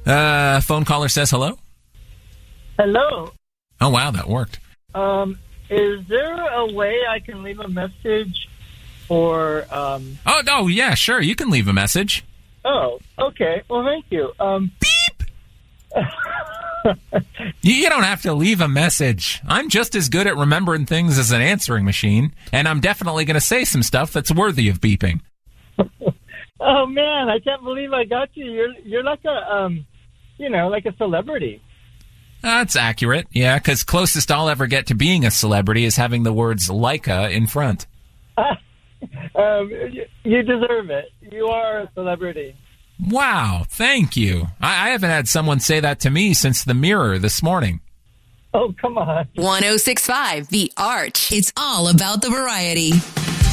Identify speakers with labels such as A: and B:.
A: Phone caller says hello.
B: Hello.
A: Oh, wow, that worked.
B: Is there a way I can leave a message for...
A: Oh, no, yeah, sure. You can leave a message.
B: Oh, okay. Well, thank you.
A: Beep! You don't have to leave a message. I'm just as good at remembering things as an answering machine, and I'm definitely going to say some stuff that's worthy of beeping.
B: Oh, man, I can't believe I got you. You're like a, like a celebrity.
A: That's accurate, yeah, because closest I'll ever get to being a celebrity is having the words Leica in front.
B: You deserve it. You are a celebrity.
A: Wow, thank you. I haven't had someone say that to me since the Mirror this morning.
B: Oh, come on.
C: 106.5 The Arch. It's all about the variety.